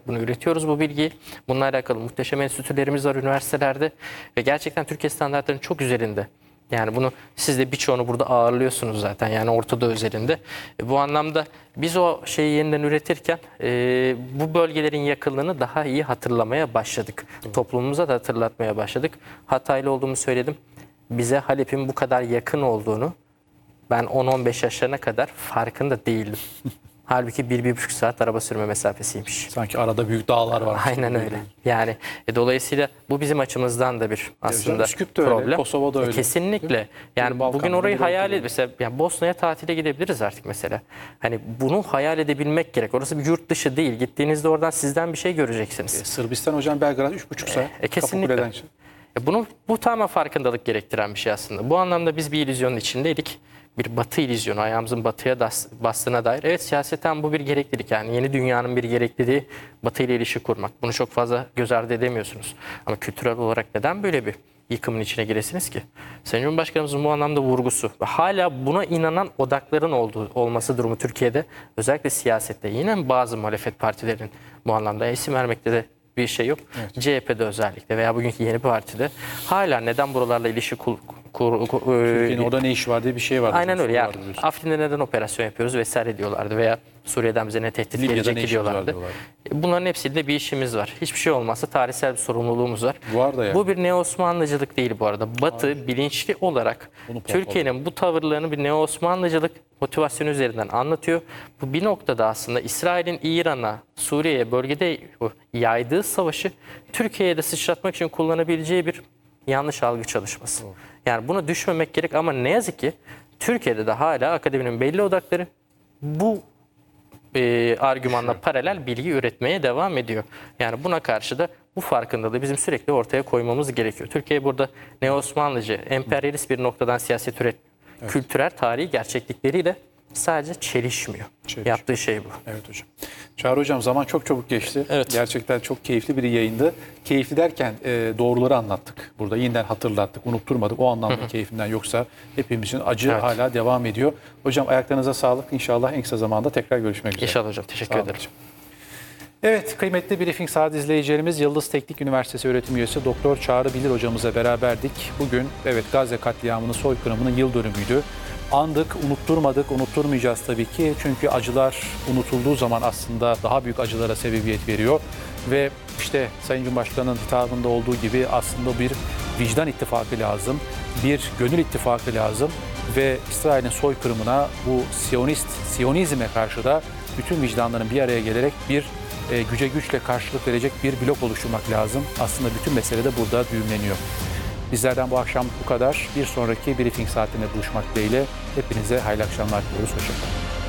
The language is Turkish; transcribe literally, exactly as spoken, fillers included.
bunu üretiyoruz bu bilgiyi. Bununla alakalı muhteşem enstitülerimiz var üniversitelerde ve gerçekten Türkiye standartlarının çok üzerinde. Yani bunu siz de birçoğunu burada ağırlıyorsunuz zaten yani Orta Doğu özelinde. E, bu anlamda biz o şeyi yeniden üretirken e, bu bölgelerin yakınlığını daha iyi hatırlamaya başladık. Toplumumuza da hatırlatmaya başladık. Hataylı olduğumu söyledim. Bize Halep'in bu kadar yakın olduğunu ben on on beş yaşlarına kadar farkında değildim. Halbuki bir bir buçuk saat araba sürme mesafesiymiş. Sanki arada büyük dağlar var. Aynen öyle. Yani e, dolayısıyla bu bizim açımızdan da bir aslında Üsküp de öyle, problem. Kosova'da öyle. E, kesinlikle. Yani Balkanlarda bugün orayı bir hayal ortamda. et. Mesela yani Bosna'ya tatile gidebiliriz artık mesela. Hani bunu hayal edebilmek gerek. Orası bir yurt dışı değil. Gittiğinizde oradan sizden bir şey göreceksiniz. Sırbistan hocam Belgrad üç buçuk saat. E, kesinlikle. Kapıkule'den çık- E, bunu bu tamamen farkındalık gerektiren bir şey aslında. Bu anlamda biz bir illüzyonun içindeydik. Bir batı illüzyonu, ayağımızın batıya das- bastığına dair. Evet, siyaseten bu bir gereklilik. Yani yeni dünyanın bir gerekliliği batı ile ilişki kurmak. Bunu çok fazla göz ardı edemiyorsunuz. Ama kültürel olarak neden böyle bir yıkımın içine giresiniz ki? Sayın Cumhurbaşkanımızın bu anlamda vurgusu ve hala buna inanan odakların olduğu, olması durumu Türkiye'de özellikle siyasette yine bazı muhalefet partilerinin bu anlamda isim vermekte de bir şey yok. Evet. C H P'de özellikle veya bugünkü yeni partide hala neden buralarla ilişki kur, kur, kur, Türkiye'nin orada ne işi var diye bir şey var. aynen öyle ya. Vardı biliyorsun. Afrin'de neden operasyon yapıyoruz vesaire diyorlardı veya Suriye'den bize ne tehdit Libya'da gelecek ne işimiz diyorlardı. var diyorlardı. Bunların hepsinde bir işimiz var. Hiçbir şey olmazsa tarihsel bir sorumluluğumuz var. Var da yani. Bu bir Neo-Osmanlıcılık değil bu arada. Batı bilinçli olarak Bunu pompaladı. Türkiye'nin bu tavırlarını bir Neo-Osmanlıcılık motivasyonu üzerinden anlatıyor. Bu bir noktada aslında İsrail'in İran'a, Suriye'ye, bölgede yaydığı savaşı Türkiye'ye de sıçratmak için kullanabileceği bir yanlış algı çalışması. Yani buna düşmemek gerek ama ne yazık ki Türkiye'de de hala akademinin belli odakları bu e, argümanla paralel bilgi üretmeye devam ediyor. Yani buna karşı da bu farkındalığı bizim sürekli ortaya koymamız gerekiyor. Türkiye burada Neo-Osmanlıcı, emperyalist bir noktadan siyaset üretmiyor. Kültürel, tarihi gerçeklikleriyle sadece çelişmiyor. Çelişmiyor. Yaptığı şey bu. Evet hocam. Çağrı hocam zaman çok çabuk geçti. Evet. Gerçekten çok keyifli bir yayındı. Keyifli derken e, doğruları anlattık. Burada yeniden hatırlattık, unutturmadık. O anlamda keyfinden yoksa hepimizin acı Evet. hala devam ediyor. Hocam ayaklarınıza sağlık. İnşallah en kısa zamanda tekrar görüşmek üzere. İnşallah hocam. Teşekkür Sağ olun ederim. hocam. Evet, kıymetli Briefing Saat izleyicilerimiz, Yıldız Teknik Üniversitesi öğretim üyesi Doktor Çağrı Bilir hocamızla beraberdik. Bugün evet Gazze katliamının, soykırımının yıl dönümüydü. Andık, unutturmadık, unutturmayacağız tabii ki. Çünkü acılar unutulduğu zaman aslında daha büyük acılara sebebiyet veriyor. Ve işte Sayın Cumhurbaşkanı'nın hitabında olduğu gibi aslında bir vicdan ittifakı lazım, bir gönül ittifakı lazım. Ve İsrail'in soykırımına, bu Siyonist, Siyonizme karşı da bütün vicdanların bir araya gelerek bir e, güce güçle karşılık verecek bir blok oluşturmak lazım. Aslında bütün mesele de burada düğümleniyor. Bizlerden bu akşam bu kadar. Bir sonraki briefing saatinde buluşmak dileğiyle hepinize hayırlı akşamlar diliyoruz. Hoşçakalın.